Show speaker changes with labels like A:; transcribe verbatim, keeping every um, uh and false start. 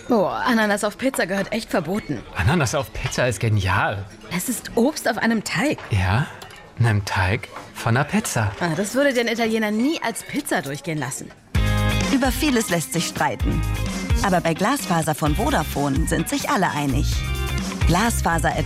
A: Oh, Ananas auf Pizza gehört echt verboten.
B: Ananas auf Pizza ist genial.
A: Es ist Obst auf einem Teig.
B: Ja, einem Teig von einer Pizza.
A: Ah, das würde den Italiener nie als Pizza durchgehen lassen.
C: Über vieles lässt sich streiten. Aber bei Glasfaser von Vodafone sind sich alle einig. Glasfaser